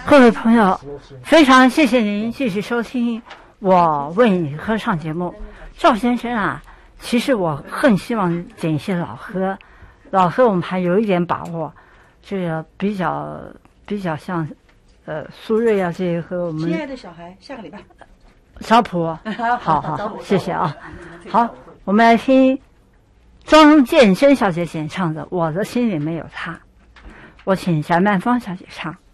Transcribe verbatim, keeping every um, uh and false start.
各位朋友，非常谢谢您继续收听我为你歌唱节目。赵先生啊，其实我更希望捡一些老歌，老歌我们还有一点把握，这个比较比较像呃苏芮啊这些和我们亲爱的小孩，下个礼拜小普，好好好，谢谢啊。好，我们来听庄建生小姐演唱的《我的心里没有他》，我请翟曼芳小姐唱。